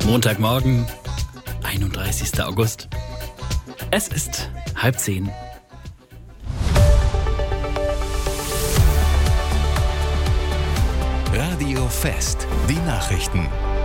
Montagmorgen, 31. August. Es ist 9:30. Radio Fest, die Nachrichten.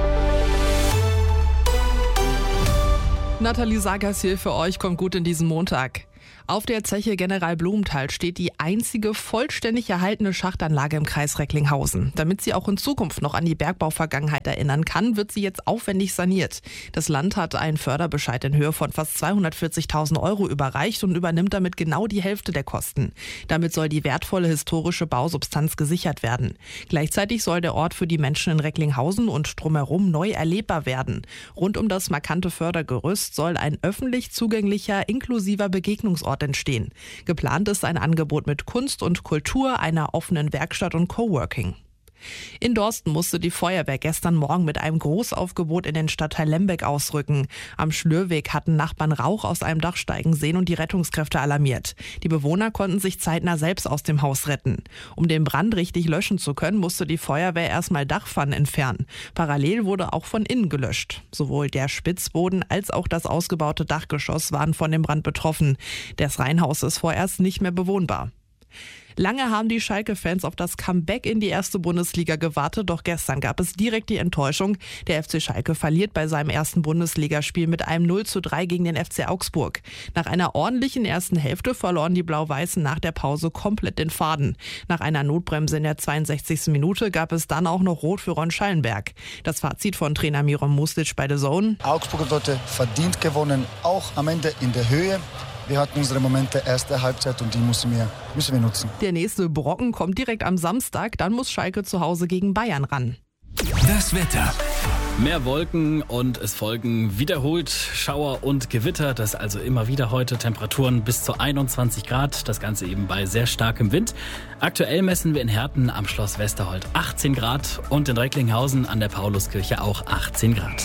Nathalie Sagers hier für euch, kommt gut in diesen Montag. Auf der Zeche General Blumenthal steht die einzige vollständig erhaltene Schachtanlage im Kreis Recklinghausen. Damit sie auch in Zukunft noch an die Bergbauvergangenheit erinnern kann, wird sie jetzt aufwendig saniert. Das Land hat einen Förderbescheid in Höhe von fast 240.000 € überreicht und übernimmt damit genau die Hälfte der Kosten. Damit soll die wertvolle historische Bausubstanz gesichert werden. Gleichzeitig soll der Ort für die Menschen in Recklinghausen und drumherum neu erlebbar werden. Rund um das markante Fördergerüst soll ein öffentlich zugänglicher, inklusiver Begegnungsort entstehen. Geplant ist ein Angebot mit Kunst und Kultur, einer offenen Werkstatt und Coworking. In Dorsten musste die Feuerwehr gestern Morgen mit einem Großaufgebot in den Stadtteil Lembeck ausrücken. Am Schlürweg hatten Nachbarn Rauch aus einem Dach steigen sehen und die Rettungskräfte alarmiert. Die Bewohner konnten sich zeitnah selbst aus dem Haus retten. Um den Brand richtig löschen zu können, musste die Feuerwehr erstmal Dachpfannen entfernen. Parallel wurde auch von innen gelöscht. Sowohl der Spitzboden als auch das ausgebaute Dachgeschoss waren von dem Brand betroffen. Das Reihenhaus ist vorerst nicht mehr bewohnbar. Lange haben die Schalke-Fans auf das Comeback in die erste Bundesliga gewartet, doch gestern gab es direkt die Enttäuschung. Der FC Schalke verliert bei seinem ersten Bundesligaspiel mit einem 0:3 gegen den FC Augsburg. Nach einer ordentlichen ersten Hälfte verloren die Blau-Weißen nach der Pause komplett den Faden. Nach einer Notbremse in der 62. Minute gab es dann auch noch Rot für Ron Schallenberg. Das Fazit von Trainer Miron Muslic bei The Zone: Augsburg hat heute verdient gewonnen, auch am Ende in der Höhe. Wir hatten unsere Momente erste Halbzeit und die müssen wir nutzen. Der nächste Brocken kommt direkt am Samstag, dann muss Schalke zu Hause gegen Bayern ran. Das Wetter. Mehr Wolken und es folgen wiederholt Schauer und Gewitter. Das also immer wieder heute. Temperaturen bis zu 21 Grad. Das Ganze eben bei sehr starkem Wind. Aktuell messen wir in Herten am Schloss Westerhold 18 Grad und in Recklinghausen an der Pauluskirche auch 18 Grad.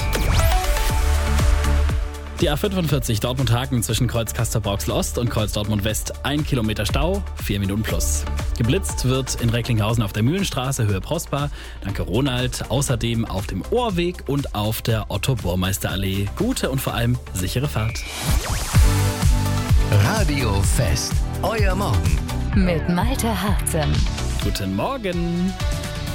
Die A45 Dortmund-Hagen zwischen Kreuz Castrop-Rauxel Ost und Kreuz Dortmund West 1 Kilometer Stau, 4 Minuten plus. Geblitzt wird in Recklinghausen auf der Mühlenstraße Höhe Prosper. Danke Ronald. Außerdem auf dem Ohrweg und auf der Otto-Burmeister-Allee. Gute und vor allem sichere Fahrt. Radio Fest, euer Morgen. Mit Malte Hartmann. Guten Morgen.